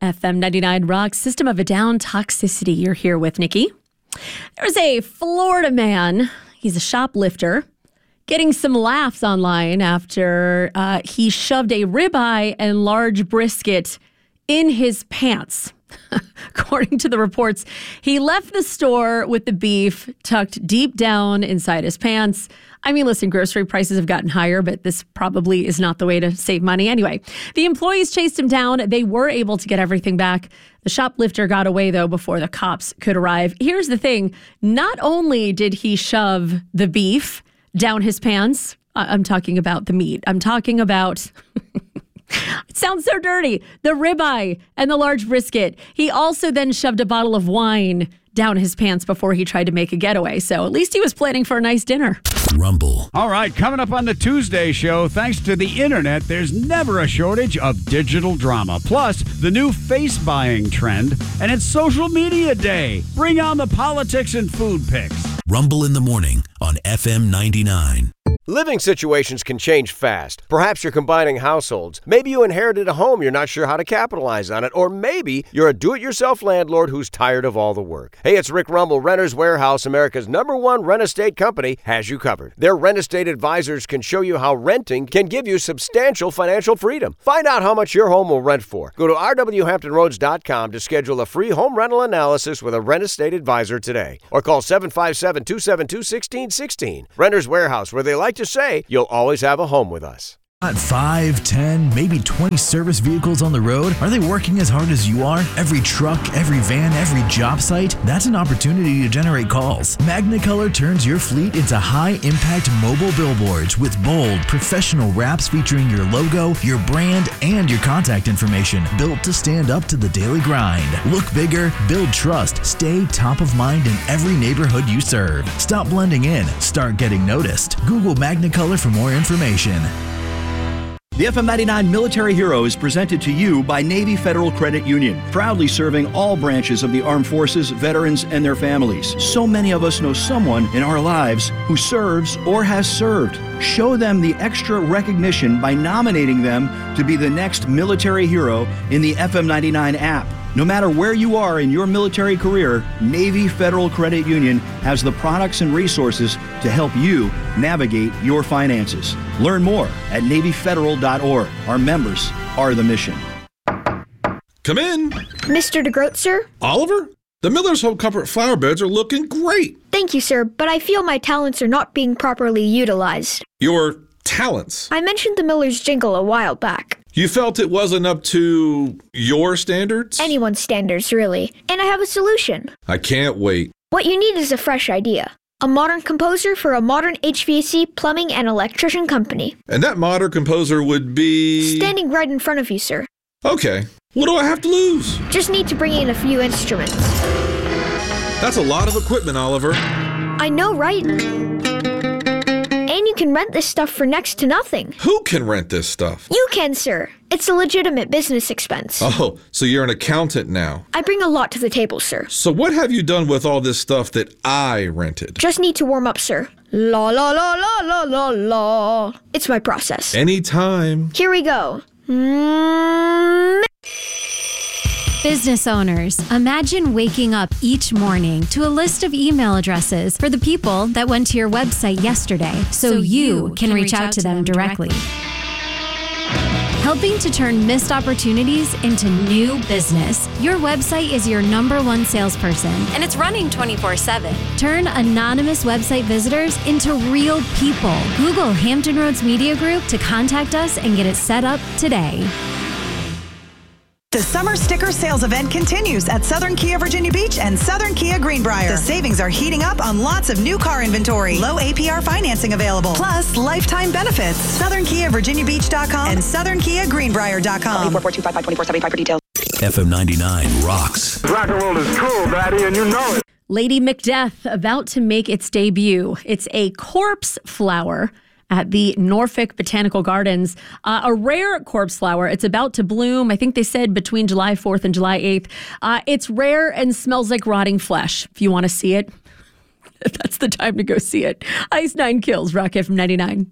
FM 99 Rock, System of a Down, Toxicity. You're here with Nikki. There's a Florida man. He's a shoplifter getting some laughs online after he shoved a ribeye and large brisket in his pants. According to the reports, he left the store with the beef tucked deep down inside his pants. I mean, listen, grocery prices have gotten higher, but this probably is not the way to save money. Anyway, the employees chased him down. They were able to get everything back. The shoplifter got away, though, before the cops could arrive. Here's the thing. Not only did he shove the beef down his pants, I'm talking about the meat. I'm talking about... It sounds so dirty. The ribeye and the large brisket. He also then shoved a bottle of wine down his pants before he tried to make a getaway. So at least he was planning for a nice dinner. Rumble. All right, coming up on the Tuesday show, thanks to the internet, there's never a shortage of digital drama. Plus, the new face buying trend, and it's social media day. Bring on the politics and food picks. Rumble in the morning on FM 99. Living situations can change fast. Perhaps you're combining households. Maybe you inherited a home you're not sure how to capitalize on it. Or maybe you're a do-it-yourself landlord who's tired of all the work. Hey, it's Rick Rumble. Renters Warehouse, America's #1 rent estate company, has you covered. Their rent estate advisors can show you how renting can give you substantial financial freedom. Find out how much your home will rent for. Go to rwhamptonroads.com to schedule a free home rental analysis with a rent estate advisor today. Or call 757-272-1616. Renters Warehouse, where they like to say, you'll always have a home with us. Got 5, 10, maybe 20 service vehicles on the road? Are they working as hard as you are? Every truck, every van, every job site? That's an opportunity to generate calls. Magnicolor turns your fleet into high-impact mobile billboards with bold, professional wraps featuring your logo, your brand, and your contact information, built to stand up to the daily grind. Look bigger, build trust, stay top of mind in every neighborhood you serve. Stop blending in, start getting noticed. Google Magnicolor for more information. The FM 99 Military Hero is presented to you by Navy Federal Credit Union, proudly serving all branches of the armed forces, veterans, and their families. So many of us know someone in our lives who serves or has served. Show them the extra recognition by nominating them to be the next military hero in the FM 99 app. No matter where you are in your military career, Navy Federal Credit Union has the products and resources to help you navigate your finances. Learn more at NavyFederal.org. Our members are the mission. Come in. Mr. DeGroat, sir? Oliver? The Miller's Home Comfort flower beds are looking great. Thank you, sir, but I feel my talents are not being properly utilized. Your talents? I mentioned the Miller's jingle a while back. You felt it wasn't up to your standards? Anyone's standards, really. And I have a solution. I can't wait. What you need is a fresh idea. A modern composer for a modern HVAC, plumbing, and electrician company. And that modern composer would be... standing right in front of you, sir. Okay. What do I have to lose? Just need to bring in a few instruments. That's a lot of equipment, Oliver. I know, right? And you can rent this stuff for next to nothing. Who can rent this stuff? You can, sir. It's a legitimate business expense. Oh, so you're an accountant now. I bring a lot to the table, sir. So what have you done with all this stuff that I rented? Just need to warm up, sir. La la la la la la la. It's my process. Anytime. Here we go. Business owners, imagine waking up each morning to a list of email addresses for the people that went to your website yesterday so you can reach out to them directly. Helping to turn missed opportunities into new business. Your website is your #1 salesperson, and it's running 24/7. Turn anonymous website visitors into real people. Google Hampton Roads Media Group to contact us and get it set up today. The summer sticker sales event continues at Southern Kia Virginia Beach and Southern Kia Greenbrier. The savings are heating up on lots of new car inventory. Low APR financing available. Plus, lifetime benefits. SouthernKiaVirginiaBeach.com and SouthernKiaGreenbrier.com. 442-5524-75 for details. FM 99 rocks. Rock and roll is cool, Daddy, and you know it. Lady Macbeth about to make its debut. It's a corpse flower at the Norfolk Botanical Gardens. A rare corpse flower. It's about to bloom, I think they said between July 4th and July 8th. It's rare and smells like rotting flesh. If you want to see it, that's the time to go see it. Ice 9 Kills, Rock FM 99.